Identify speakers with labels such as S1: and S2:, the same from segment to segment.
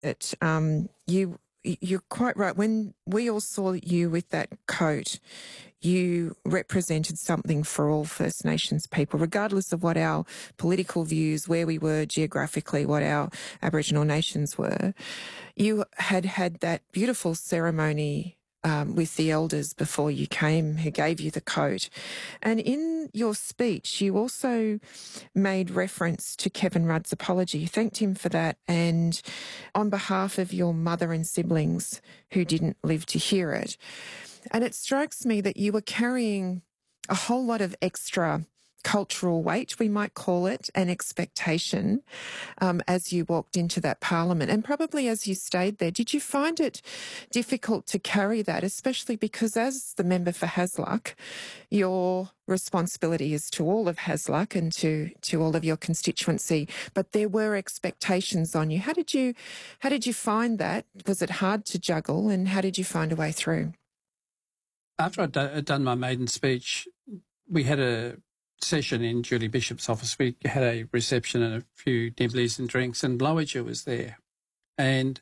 S1: that you're quite right. When we all saw you with that coat, you represented something for all First Nations people, regardless of what our political views, where we were geographically, what our Aboriginal nations were. You had that beautiful ceremony with the elders before you came, who gave you the coat. And in your speech, you also made reference to Kevin Rudd's apology. You thanked him for that, and on behalf of your mother and siblings who didn't live to hear it. And it strikes me that you were carrying a whole lot of extra cultural weight, we might call it, and expectation as you walked into that parliament, and probably as you stayed there. Did you find it difficult to carry that, especially because as the member for Hasluck, your responsibility is to all of Hasluck and to all of your constituency, but there were expectations on you. How did you find that? Was it hard to juggle, and how did you find a way through?
S2: After I'd done my maiden speech, we had a session in Julie Bishop's office. We had a reception and a few nibblies and drinks, and Lowiger was there. And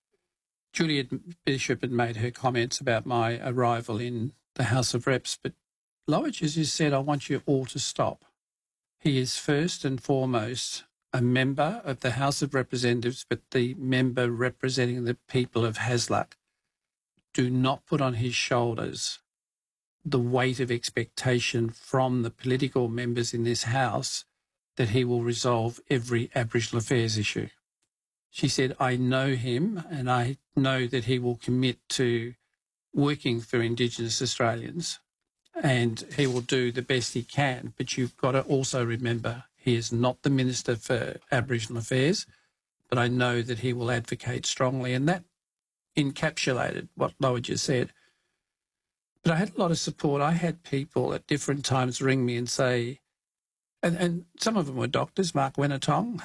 S2: Julie Bishop had made her comments about my arrival in the House of Reps, but Lowiger just said, I want you all to stop. He is first and foremost a member of the House of Representatives, but the member representing the people of Hasluck. Do not put on his shoulders the weight of expectation from the political members in this House that he will resolve every Aboriginal affairs issue. She said, I know him and I know that he will commit to working for Indigenous Australians and he will do the best he can. But you've got to also remember he is not the Minister for Aboriginal Affairs, but I know that he will advocate strongly. And that encapsulated what Lowiger said. But I had a lot of support. I had people at different times ring me and say, and some of them were doctors, Mark Wenatong,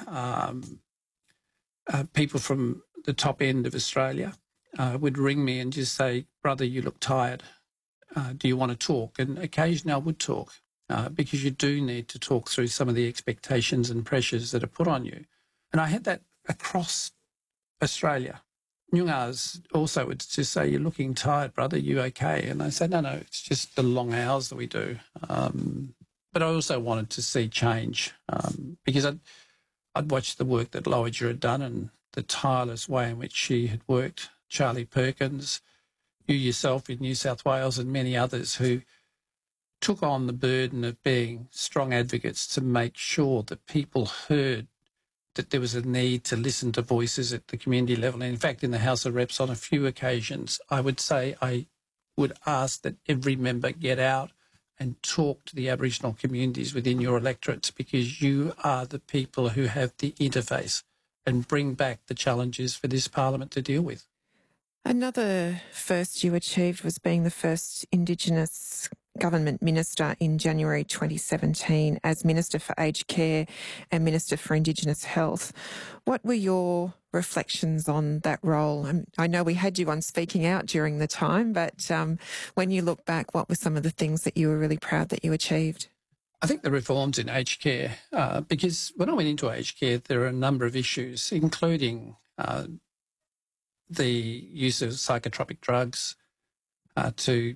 S2: people from the top end of Australia would ring me and just say, brother, you look tired. Do you want to talk? And occasionally I would talk because you do need to talk through some of the expectations and pressures that are put on you. And I had that across Australia. Nyungars also would just say, you're looking tired, brother, you okay? And I said, no, it's just the long hours that we do. But I also wanted to see change because I'd watched the work that Lowiger had done and the tireless way in which she had worked. Charlie Perkins, you yourself in New South Wales and many others who took on the burden of being strong advocates to make sure that people heard that there was a need to listen to voices at the community level. And in fact, in the House of Reps, on a few occasions, I would say I would ask that every member get out and talk to the Aboriginal communities within your electorates because you are the people who have the interface and bring back the challenges for this parliament to deal with.
S1: Another first you achieved was being the first Indigenous government minister in January 2017 as Minister for Aged Care and Minister for Indigenous Health. What were your reflections on that role? I know we had you on Speaking Out during the time, but when you look back, what were some of the things that you were really proud that you achieved?
S2: I think the reforms in aged care, because when I went into aged care, there are a number of issues, including the use of psychotropic drugs to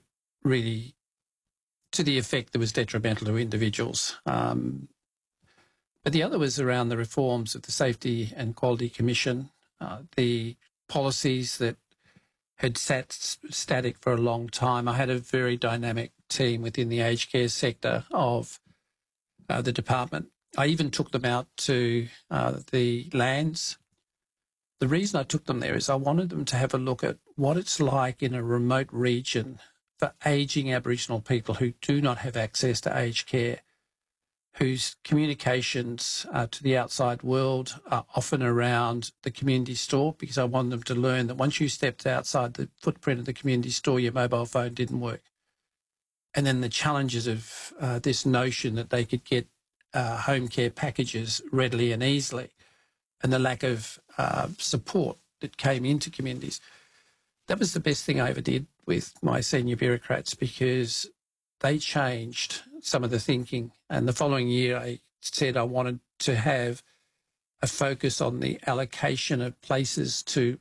S2: the effect that was detrimental to individuals. But the other was around the reforms of the Safety and Quality Commission, the policies that had sat static for a long time. I had a very dynamic team within the aged care sector of the department. I even took them out to the lands. The reason I took them there is I wanted them to have a look at what it's like in a remote region for ageing Aboriginal people who do not have access to aged care, whose communications to the outside world are often around the community store, because I wanted them to learn that once you stepped outside the footprint of the community store, your mobile phone didn't work. And then the challenges of this notion that they could get home care packages readily and easily, and the lack of support that came into communities. That was the best thing I ever did with my senior bureaucrats because they changed some of the thinking. And the following year I said I wanted to have a focus on the allocation of places to